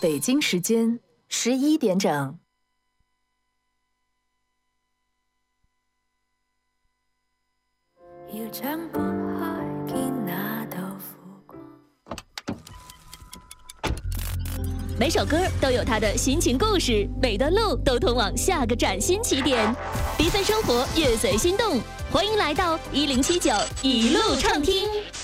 北京时间11点整。 要將撥開見那道浮光。每首歌都有它的心情故事，每段路都通往下个崭新起点。缤纷生活，乐随心动，欢迎来到1079一路畅听。